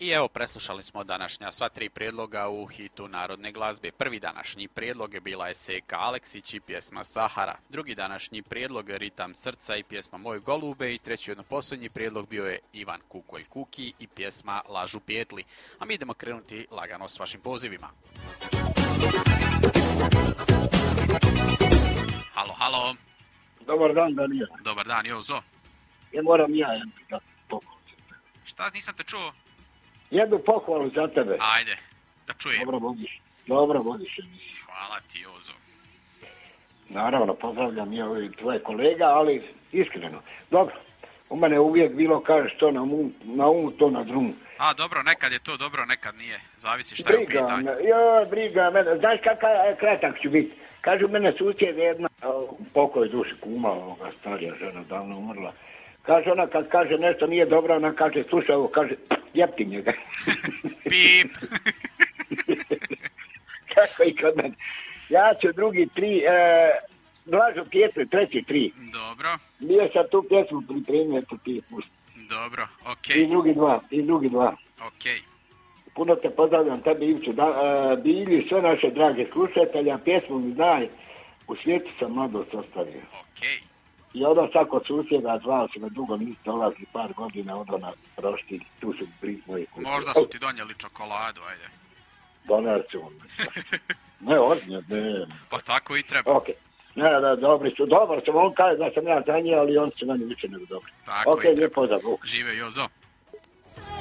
I evo, preslušali smo današnja sva tri prijedloga u hitu narodne glazbe. Prvi današnji prijedlog je bila je Seka Aleksić i pjesma Sahara. Drugi današnji prijedlog je Ritam srca i pjesma Moj golube. I treći posljednji prijedlog bio je Ivan Kukolj Kuki i pjesma Lažu pjetli. A mi idemo krenuti lagano s vašim pozivima. Halo, halo. Dobar dan, Danijel. Dobar dan, Jozo. Ja moram jednu pohvalu. Šta, nisam te čuo? Jednu pohvalu za tebe. Ajde, da čujem. Dobro vodiš emisiju. Hvala ti, Jozo. Naravno, pozdravljam ja i tvoje kolega, ali iskreno. Dobro, u mene uvijek bilo, kažeš to na umu, to na drumu. A, dobro, nekad je to dobro, nekad nije. Zavisi šta je u pitanju. Briga mene. Znaš kakav kratak ću biti? Kažu mene susjed jedna, pokoj duši kuma, starija žena, davno umrla. Kaže ona, kad kaže nešto nije dobro, ona kaže, slušaj ovo, kaže, jepti njega. Pip. Kako i kod mene. Ja ću drugi tri, Lažu pjetli, treći tri. Dobro. Bio sam tu pjesmu pripremio, to ti je pusti. Dobro, okej. I drugi dva. Okej. Puno te pozdravljam, tebi Ivču, Bilji, sve naše drage slušatelja, pjesmu mi daj, u svijetu sam mladost ostavio. Okej. I onda sad kod susjeda, zvao se me dugo, nisi dolazili par godina, onda na roštilj, tu su blizu moji kuće. Možda su ti donijeli čokoladu, ajde. Donar su on. Ne, odnijed, ne. Pa tako i treba. Okej. Ne, dobri su, on kaže da sam ja za nje, ali on su meni više nego dobri. Tako i treba. Lijep pozdrav. Žive, Jozo.